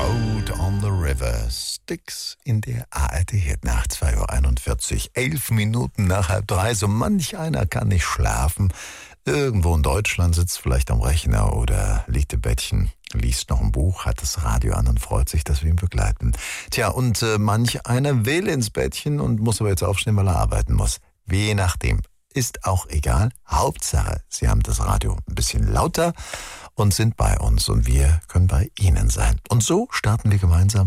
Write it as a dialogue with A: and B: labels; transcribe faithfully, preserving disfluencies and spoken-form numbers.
A: Boat on the River. Styx in der A R D-Hitnacht, zwei Uhr einundvierzig. Elf Minuten nach halb drei. So manch einer kann nicht schlafen. Irgendwo in Deutschland sitzt vielleicht am Rechner oder liegt im Bettchen, liest noch ein Buch, hat das Radio an und freut sich, dass wir ihn begleiten. Tja, und äh, manch einer will ins Bettchen und muss aber jetzt aufstehen, weil er arbeiten muss. Je nachdem. Ist auch egal. Hauptsache, Sie haben das Radio ein bisschen lauter und sind bei uns und wir können bei Ihnen sein. Und so starten wir gemeinsam